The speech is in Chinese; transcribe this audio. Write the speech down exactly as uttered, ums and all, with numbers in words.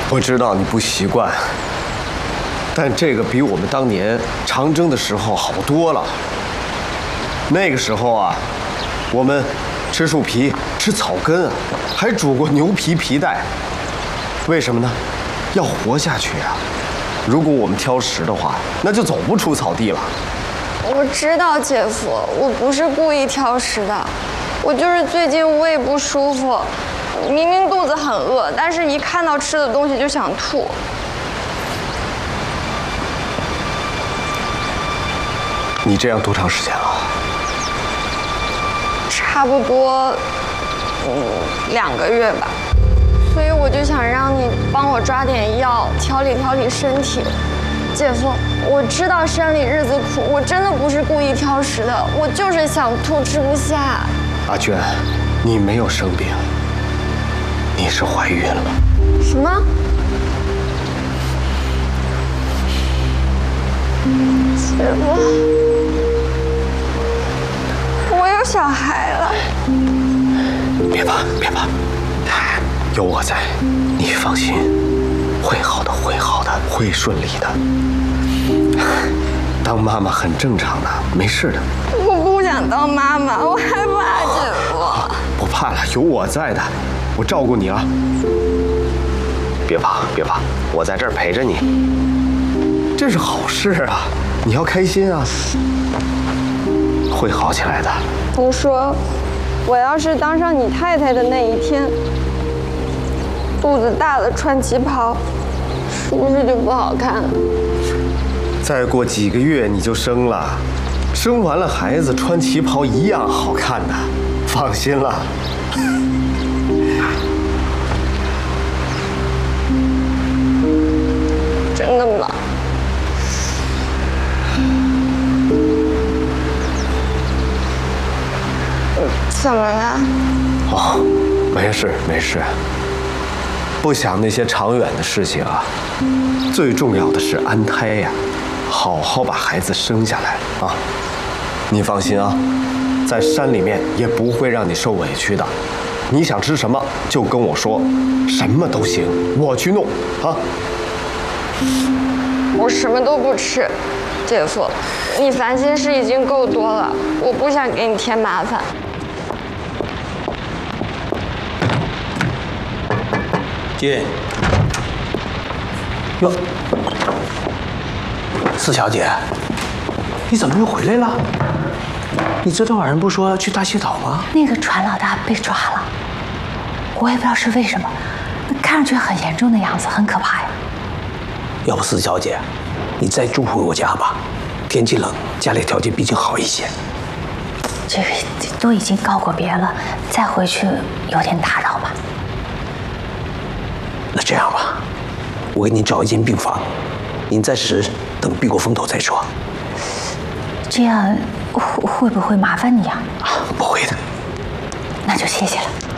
我知道你不习惯，但这个比我们当年长征的时候好多了。那个时候啊，我们吃树皮、吃草根啊，还煮过牛皮皮带。为什么呢？要活下去啊！如果我们挑食的话，那就走不出草地了。 我知道，姐夫，我不是故意挑食的，我就是最近胃不舒服。明明肚子很饿，但是一看到吃的东西就想吐。 你这样多长时间了？ 差不多，嗯，两个月吧。所以我就想让你帮我抓点药，调理调理身体。姐夫，我知道山里日子苦，我真的不是故意挑食的，我就是想吐，吃不下。 阿娟，你没有生病。你是怀孕了？ 什么？姐夫，我有小孩了。 别怕，别怕，有我在，你放心，会好的，会好的，会顺利的。当妈妈很正常的，没事的。 我不想当妈妈，我害怕姐夫。 不怕了，有我在的。我照顾你啊！别怕，别怕，我在这儿陪着你。这是好事啊，你要开心啊！会好起来的。 你说，我要是当上你太太的那一天，肚子大了穿旗袍，是不是就不好看了？ 再过几个月你就生了，生完了孩子穿旗袍一样好看的，放心了。 真的吗？怎么了？ 哦，没事没事。不想那些长远的事情啊，最重要的是安胎呀，好好把孩子生下来啊。你放心啊，在山里面也不会让你受委屈的。你想吃什么就跟我说，什么都行，我去弄啊。 我什么都不吃，姐夫，你烦心事已经够多了，我不想给你添麻烦。 进。哟，四小姐，你怎么又回来了？你昨天晚上不说要去大洗岛吗？ 那个船老大被抓了，我也不知道是为什么，看上去很严重的样子，很可怕呀。 要不四小姐，你再住回我家吧，天气冷，家里条件毕竟好一些。 这个都已经告过别了，再回去有点打扰吧。 那这样吧，我给你找一间病房，您暂时等避过风头再说。 这样会会不会麻烦你啊？ 不会的。 那就谢谢了。